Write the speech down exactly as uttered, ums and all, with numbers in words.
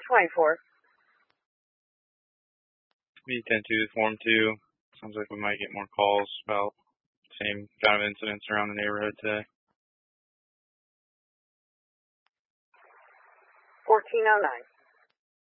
twenty-four. B ten two, Form two. Sounds like we might get more calls about the same kind of incidents around the neighborhood today. fourteen oh nine.